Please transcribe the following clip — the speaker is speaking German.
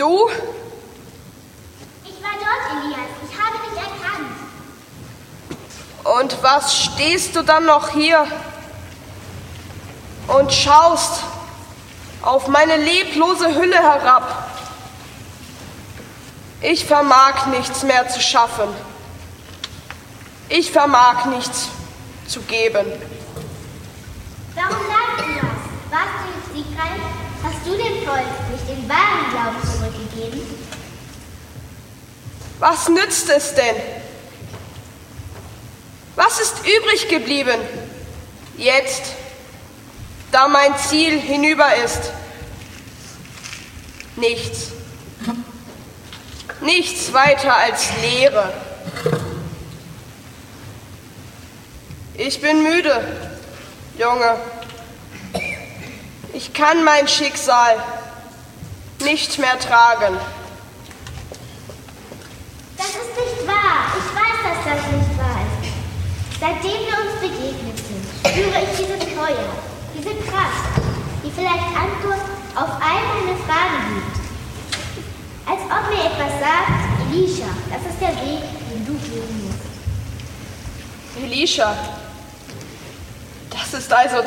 Du? Ich war dort, Elias. Ich habe dich erkannt. Und was stehst du dann noch hier und schaust auf meine leblose Hülle herab? Ich vermag nichts mehr zu schaffen. Ich vermag nichts zu geben. Warum sagst du das? Warst du nicht siegreich? Hast du dem Volk nicht den wahren Glauben zurückgegeben? Was nützt es denn? Was ist übrig geblieben, jetzt, da mein Ziel hinüber ist? Nichts. Nichts weiter als Leere. Ich bin müde, Junge. Ich kann mein Schicksal nicht mehr tragen. Das ist nicht wahr. Ich weiß, dass das nicht wahr ist. Seitdem wir uns begegnet sind, spüre ich dieses Feuer, diese Kraft, die vielleicht Antwort auf all meine Fragen gibt. Als ob mir etwas sagt, Elisha, das ist der Weg, den du gehen musst. Elisha, das ist also